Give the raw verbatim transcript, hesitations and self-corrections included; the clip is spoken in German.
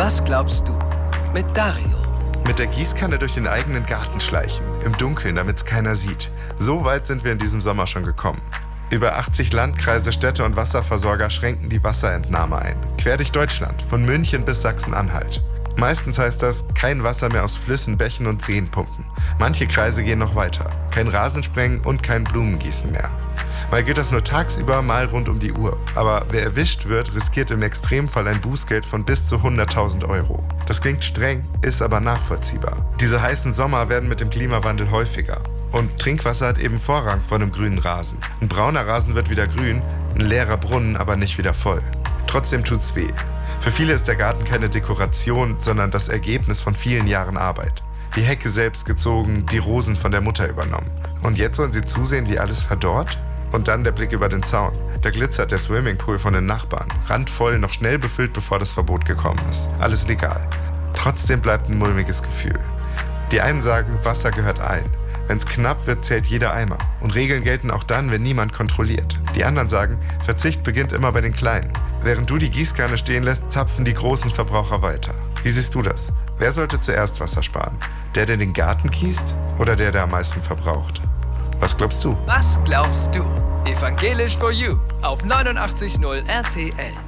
Was glaubst du? Mit Dario. Mit der Gießkanne durch den eigenen Garten schleichen, im Dunkeln, damit es keiner sieht. So weit sind wir in diesem Sommer schon gekommen. Über achtzig Landkreise, Städte und Wasserversorger schränken die Wasserentnahme ein. Quer durch Deutschland, von München bis Sachsen-Anhalt. Meistens heißt das, kein Wasser mehr aus Flüssen, Bächen und Seen pumpen. Manche Kreise gehen noch weiter. Kein Rasensprengen und kein Blumengießen mehr. Mal gilt das nur tagsüber, mal rund um die Uhr. Aber wer erwischt wird, riskiert im Extremfall ein Bußgeld von bis zu hunderttausend Euro. Das klingt streng, ist aber nachvollziehbar. Diese heißen Sommer werden mit dem Klimawandel häufiger. Und Trinkwasser hat eben Vorrang vor einem grünen Rasen. Ein brauner Rasen wird wieder grün, ein leerer Brunnen aber nicht wieder voll. Trotzdem tut's weh. Für viele ist der Garten keine Dekoration, sondern das Ergebnis von vielen Jahren Arbeit. Die Hecke selbst gezogen, die Rosen von der Mutter übernommen. Und jetzt sollen sie zusehen, wie alles verdorrt? Und dann der Blick über den Zaun. Da glitzert der Swimmingpool von den Nachbarn. Randvoll, noch schnell befüllt, bevor das Verbot gekommen ist. Alles legal. Trotzdem bleibt ein mulmiges Gefühl. Die einen sagen, Wasser gehört allen. Wenn es knapp wird, zählt jeder Eimer. Und Regeln gelten auch dann, wenn niemand kontrolliert. Die anderen sagen, Verzicht beginnt immer bei den Kleinen. Während du die Gießkanne stehen lässt, zapfen die großen Verbraucher weiter. Wie siehst du das? Wer sollte zuerst Wasser sparen? Der, der den Garten gießt oder der, der am meisten verbraucht? Was glaubst du? Was glaubst du? Evangelisch for You auf neunundachtzig Komma null R T L.